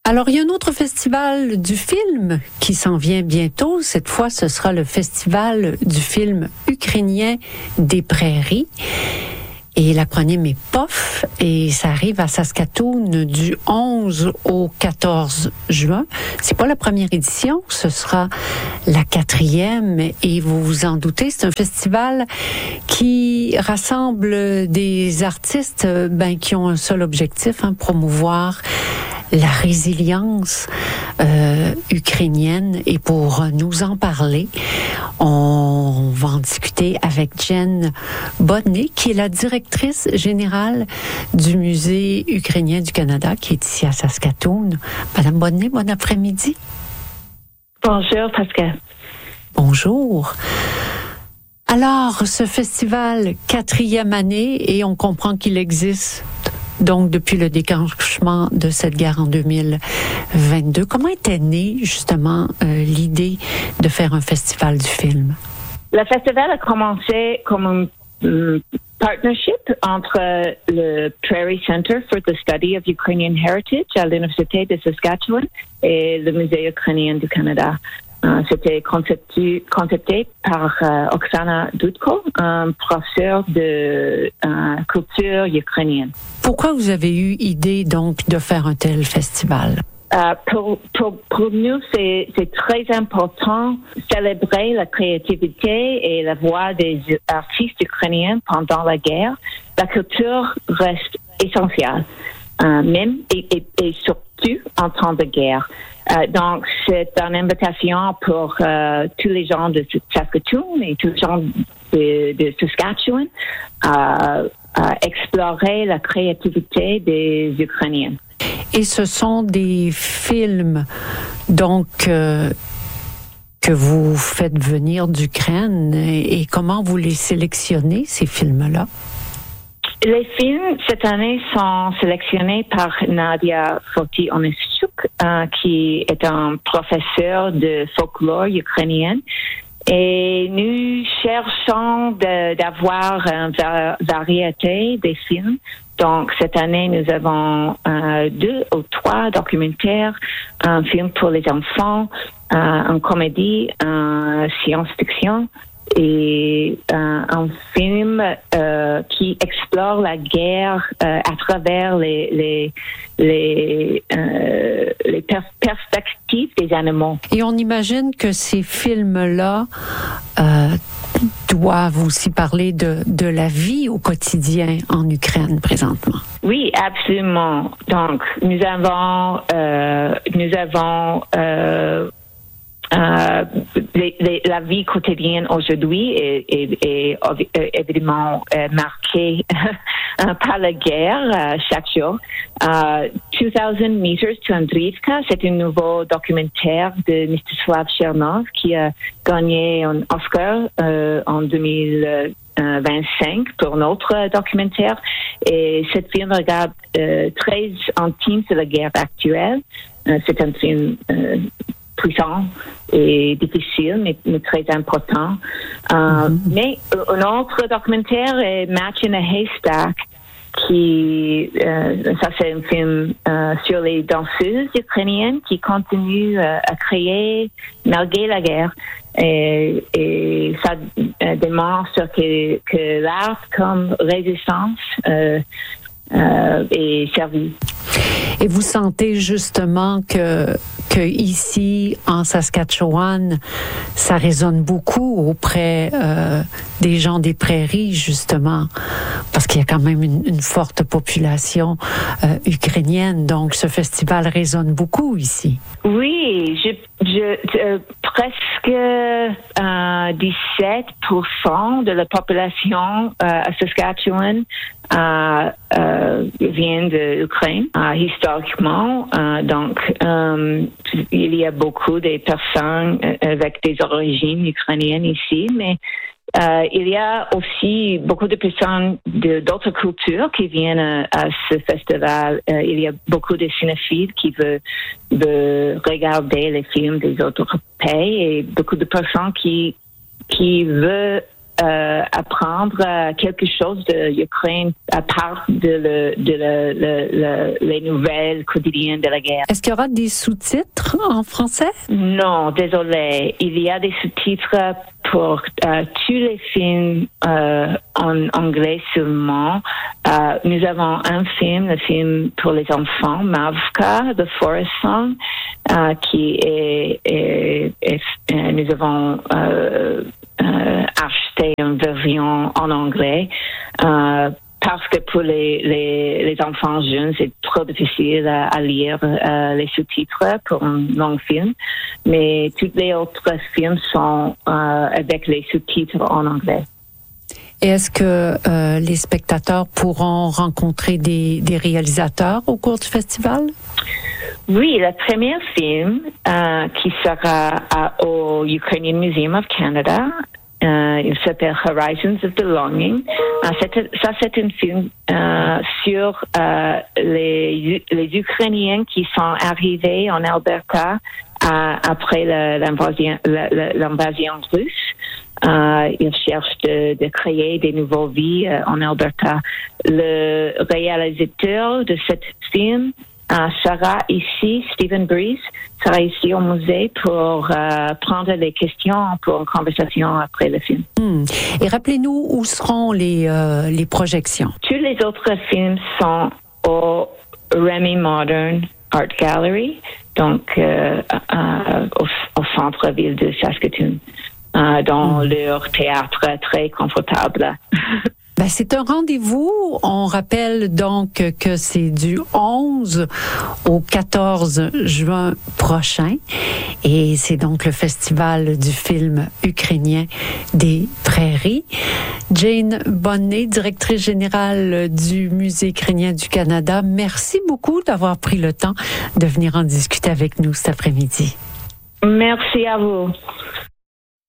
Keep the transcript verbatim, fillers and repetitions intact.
Alors, il y a un autre festival du film qui s'en vient bientôt. Cette fois, ce sera le festival du film ukrainien des Prairies. Et l'acronyme est P O F et ça arrive à Saskatoon du onze au quatorze juin. C'est pas la première édition, ce sera la quatrième et vous vous en doutez, c'est un festival qui rassemble des artistes ben, qui ont un seul objectif, hein, promouvoir la résilience euh, ukrainienne. Et pour nous en parler, on va en discuter avec Jen Bodney, qui est la directrice générale du Musée ukrainien du Canada, qui est ici à Saskatoon. Madame Bodney, bon après-midi. Bonjour, Pascal. Bonjour. Alors, ce festival, quatrième année, et on comprend qu'il existe donc depuis le déclenchement de cette guerre en deux mille vingt-deux. Comment était née justement euh, l'idée de faire un festival du film? Le festival a commencé comme un um, partnership entre le Prairie Center for the Study of Ukrainian Heritage à l'Université de Saskatchewan et le Musée ukrainien du Canada. Uh, c'était concepté, concepté par uh, Oksana Dudko, un professeur de uh, culture ukrainienne. Pourquoi vous avez eu idée donc de faire un tel festival? Uh, pour, pour, pour nous, c'est, c'est très important de célébrer la créativité et la voix des artistes ukrainiens pendant la guerre. La culture reste essentielle, uh, même et, et, et surtout en temps de guerre. Uh, donc, c'est une invitation pour uh, tous les gens de Saskatoon et tous les gens de, de Saskatchewan à uh, uh, explorer la créativité des Ukrainiens. Et ce sont des films, donc, euh, que vous faites venir d'Ukraine. Et, et comment vous les sélectionnez, ces films-là? Les films, cette année, sont sélectionnés par Nadia Foti-Onishchuk, euh, qui est un professeur de folklore ukrainien. Et nous cherchons de, d'avoir une va- variété des films. Donc, cette année, nous avons euh, deux ou trois documentaires, un film pour les enfants, euh, une comédie, un science-fiction et euh, un film euh, qui explore la guerre euh, à travers les les les, euh, les per- perspectives des animaux. Et on imagine que ces films-là euh, doivent aussi parler de, de la vie au quotidien en Ukraine présentement. Oui, absolument. Donc, nous avons, euh, nous avons euh, euh, les, les, la vie quotidienne aujourd'hui est, est, est, est évidemment euh, marquée par la guerre euh, chaque jour. Uh, two thousand Meters to Andriivka, c'est un nouveau documentaire de Mstislav Chernov qui a gagné un Oscar euh, en deux mille vingt-cinq pour notre documentaire. Et ce film regarde euh, très intime sur la guerre actuelle. Euh, c'est un film euh, puissant et difficile, mais, mais très important. Euh, mm-hmm. Mais un autre documentaire est Match in a Haystack, qui, euh, ça c'est un film euh, sur les danseuses ukrainiennes qui continuent euh, à créer malgré la guerre. Et, et ça euh, démontre que, que l'art comme résistance euh, euh, est servi. Et vous sentez justement que, que ici, en Saskatchewan, ça résonne beaucoup auprès euh, des gens des prairies, justement, parce qu'il y a quand même une, une forte population euh, ukrainienne. Donc, ce festival résonne beaucoup ici. Oui, je, je, euh, presque euh, dix-sept pour cent de la population euh, à Saskatchewan euh, euh, vient de l'Ukraine, euh, historiquement. Euh, donc, euh, il y a beaucoup de personnes avec des origines ukrainiennes ici, mais Euh, il y a aussi beaucoup de personnes de, d'autres cultures qui viennent à, à ce festival. Euh, il y a beaucoup de cinéphiles qui veulent, veulent regarder les films des autres pays et beaucoup de personnes qui, qui veulent euh, apprendre euh, quelque chose de l'Ukraine à part de, le, de le, le, le, les nouvelles quotidiennes de la guerre. Est-ce qu'il y aura des sous-titres en français? Non, désolé. Il y a des sous-titres pour euh, tous les films euh, en anglais seulement. Euh, nous avons un film, le film pour les enfants, Mavka, The Forest Song, euh, qui est, est, est, est nous avons euh, euh, acheté une version en anglais. Euh, Parce que pour les, les, les enfants jeunes, c'est trop difficile à, à lire euh, les sous-titres pour un long film. Mais tous les autres films sont euh, avec les sous-titres en anglais. Et est-ce que euh, les spectateurs pourront rencontrer des, des réalisateurs au cours du festival? Oui, le premier film euh, qui sera à, au Ukrainian Museum of Canada, Euh, il s'appelle Horizons of Belonging. Euh, c'est, ça, c'est un film euh, sur euh, les, les Ukrainiens qui sont arrivés en Alberta euh, après le, l'invasion, le, l'invasion russe. Euh, ils cherchent de, de créer des nouvelles vies euh, en Alberta. Le réalisateur de ce film Uh, sera ici, Stephen Breeze, sera ici au musée pour uh, prendre des questions pour une conversation après le film. Hmm. Et rappelez-nous où seront les, euh, les projections. Tous les autres films sont au Remy Modern Art Gallery, donc euh, euh, au, au centre-ville de Saskatoon, euh, dans hmm. leur théâtre très confortable. Ben, c'est un rendez-vous. On rappelle donc que c'est du onze au quatorze juin prochain. Et c'est donc le festival du film ukrainien des Prairies. Jane Bonnet, directrice générale du Musée ukrainien du Canada, merci beaucoup d'avoir pris le temps de venir en discuter avec nous cet après-midi. Merci à vous.